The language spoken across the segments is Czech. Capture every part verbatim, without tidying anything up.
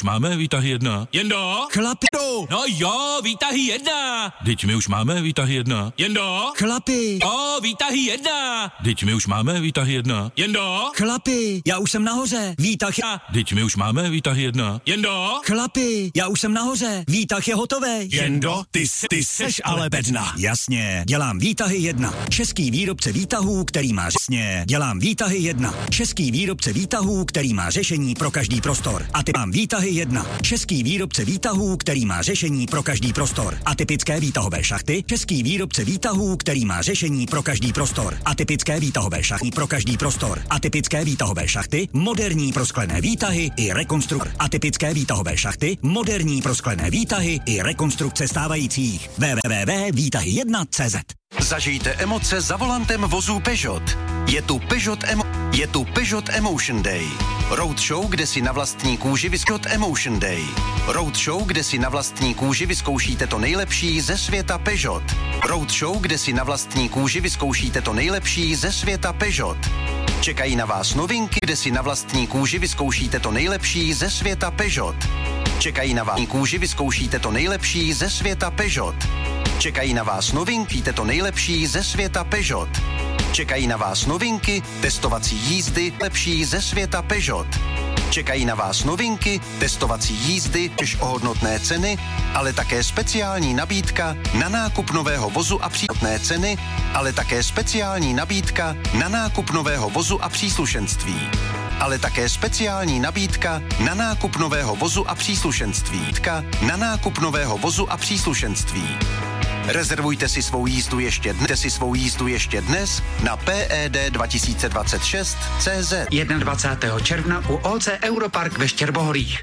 máme výtahy jedna. Jendo? Chlapi. No jo, výtahy jedna. Teď my už máme výtahy jedna. Jendo? Chlapi. Jo, výtahy jedna. Teď my už máme výtahy jedna. Jendo? Chlapi. Já už jsem nahoře. Výtah je... Teď my už máme výtahy jedna. Jendo? Chlapi. Já už jsem nahoře. Výtah je hotový. Jendo, ty, ty seš ale bedna. Jasně, dělám výtahy jedna. Český výrobce výtahů, který má jasně. Dělám výtahy jedna. Český výrobce výtahů, který má řešení pro každý prostor. A ty mám výtahy jedna. Český výrobce výtahů, který má řešení pro každý prostor. Atypické výtahové šachty. Český výrobce výtahů, který má řešení pro každý prostor. Atypické výtahové šachty pro každý prostor. Atypické výtahové šachty, moderní prosklené výtahy i rekonstrukce. Atypické výtahové šachty, moderní prosklené výtahy i rekonstrukce stávajících. w w w tečka výtahy jedna tečka cé zet. Zažijte emoce za volantem vozů Peugeot. Je tu Peugeot, Emo- je tu Peugeot Emotion Day. Roadshow, kde si na vlastní kůži vyzkoušíte Emotion Day. Roadshow, kde si na vlastní kůži vyzkoušíte to nejlepší ze světa Peugeot. Roadshow, kde si na vlastní kůži vyzkoušíte to nejlepší ze světa Peugeot. Čekají na vás novinky, kde si na vlastní kůži vyzkoušíte to nejlepší ze světa Peugeot. Čekají na vás kůži vyzkoušíte to nejlepší ze světa Peugeot. Čekají na vás novinky, to nejlepší ze světa Peugeot. Čekají na vás novinky, testovací jízdy, lepší ze světa Peugeot. Čekají na vás novinky, testovací jízdy, tež ohodnotné ceny, ale také speciální nabídka na nákup nového vozu a příhodné ceny, ale také speciální nabídka na nákup nového vozu a příslušenství. Ale také speciální nabídka na nákup nového vozu a příslušenství. Na nákup nového vozu a příslušenství. Rezervujte si svou jízdu ještě dnes, si svou jízdu ještě dnes na P E D dva tisíce dvacet šest tečka cé zet. dvacátého prvního června u O C Europark ve Štěrboholích.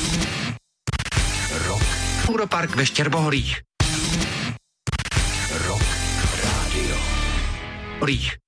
Rock. Europark ve Štěrboholích. Rock Radio. Holích.